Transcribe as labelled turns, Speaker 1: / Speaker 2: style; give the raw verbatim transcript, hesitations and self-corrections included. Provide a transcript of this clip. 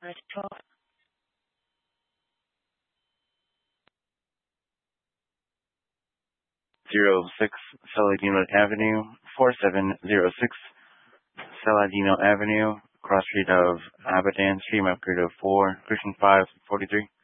Speaker 1: zero six Saladino Avenue, four seven zero six Saladino Avenue, cross street of Abadan, street map grid of four, Christian five forty-three.